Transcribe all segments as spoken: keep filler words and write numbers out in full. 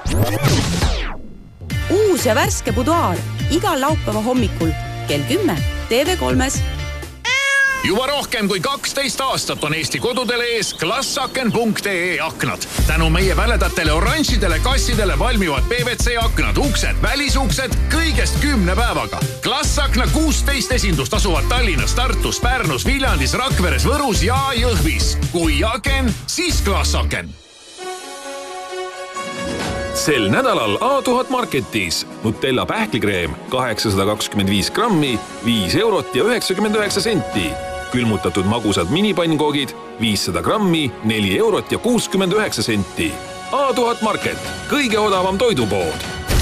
Uus ja värske buduaar igal laupäeva hommikul kell kümme T V kolmes. Juba rohkem kui kaksteist aastat on Eesti kodudele ees klassaken punkt ee aknad. Tänu meie väledatele oranžidele kassidele valmivad P V C aknad, uksed, välisuksed kõigest kümne päevaga. Klassakna kuusteist esindust asuvad Tallinnas, Tartus, Pärnus, Viljandis, Rakveres, Võrus ja Jõhvis. Kui aken, siis klassaken. Sel nädalal A tuhat Marketis Nutella pähklikreem kaheksasada kakskümmend viis grammi, viis eurot ja üheksakümmend üheksa senti. Külmutatud magusad minipannkogid viissada grammi, neli eurot ja kuuskümmend üheksa senti. A tuhat Market, kõige odavam toidupood.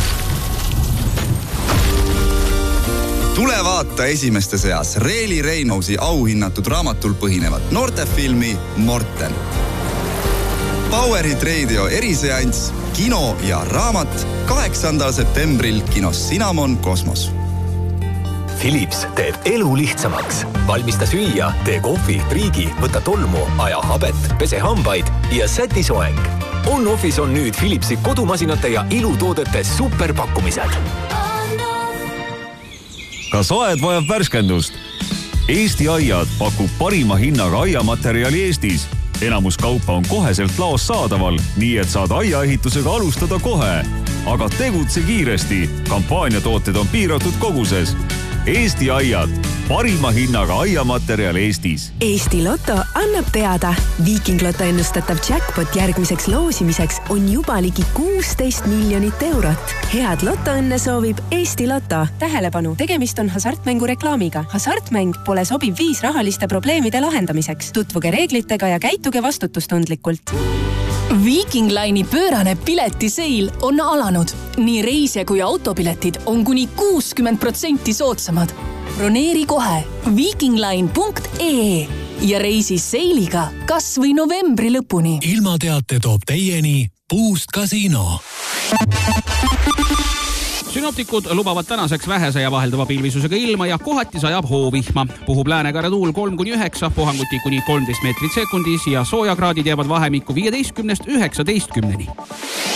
Tule vaata esimeste seas Reeli Reinausi auhinnatud raamatul põhinevat noortefilmi Morten. Powerit Radio eriseanss, kino ja raamat kaheksandal septembril kinos Cinnamon Kosmos. Philips teeb elu lihtsamaks. Valmista süüa, tee kohvi, priigi, võta tolmu, aja habet, pese hambaid ja säti soeng. On-Office on nüüd Philipsi kodumasinate ja ilutoodete superpakkumised. Kas aed vajab värskendust? Eesti Aiad pakub parima hinnaga aiamaterjali Eestis. Enamus kaupa on koheselt laos saadaval, nii et saad aiaehitusega alustada kohe. Aga tegutse kiiresti. Kampaaniatooted on piiratud koguses. Eesti Aiad, parima hinnaga aiamaterjal Eestis. Eesti Lotto annab teada. Viiking Lotto ennustatav jackpot järgmiseks loosimiseks on juba ligi kuusteist miljonit eurot. Head Lottoõnne soovib Eesti Lotto. Tähelepanu, tegemist on hasartmängu reklaamiga. Hasartmäng pole sobiv viis rahaliste probleemide lahendamiseks. Tutvuge reeglitega ja käituge vastutustundlikult. Viiking Line'i pöörane piletiseil on alanud. Nii reisija kui autopiletid on kuni kuuskümmend protsenti soodsamad. Broneeri kohe viikingline punkt ee ja reisi seiliga kas või novembri lõpuni. Ilmateate toob teieni Boost Casino. Synoptikud lubavad tänaseks vähese ja vaheldava pilvisusega ilma ja kohati sajab hoovihma. Puhub läänekare tuul kolm kuni üheksa, puhanguti kuni kolmteist meetrit sekundis ja soojakraadid jäävad vahemikku viieteistkümnest üheksateistkümneni.